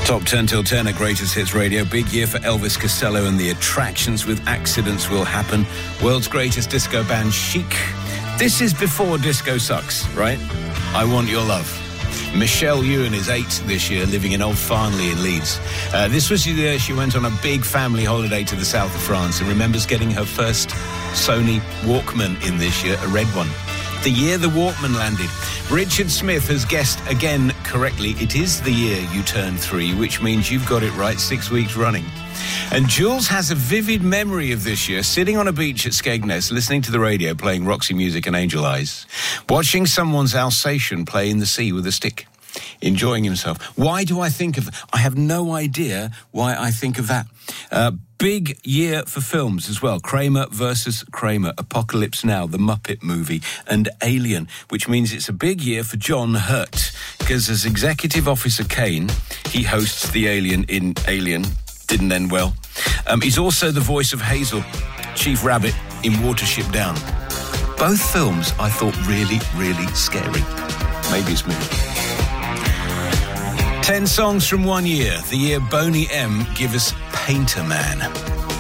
Top 10 till 10 at Greatest Hits Radio. Big year for Elvis Costello and the Attractions with Accidents Will Happen. World's greatest disco band, Chic. This is before disco sucks, right? I Want Your Love. Michelle Ewan is 8 this year, living in Old Farnley in Leeds. This was the year she went on a big family holiday to the south of France and remembers getting her first Sony Walkman in this year, a red one. The year the Walkman landed. Richard Smith has guessed again correctly. It is the year you turn 3, which means you've got it right 6 weeks running. And Jules has a vivid memory of this year, sitting on a beach at Skegness, listening to the radio, playing Roxy Music and Angel Eyes, watching someone's Alsatian play in the sea with a stick, enjoying himself. Why do I think of... I have no idea why I think of that. Big year for films as well. Kramer versus Kramer, Apocalypse Now, The Muppet Movie, and Alien, which means it's a big year for John Hurt, because as Executive Officer Kane, he hosts the Alien in Alien. Didn't end well. He's also the voice of Hazel, Chief Rabbit, in Watership Down. Both films I thought really, really scary. Maybe it's me. 10 songs from one year. The year Boney M. give us Painter Man.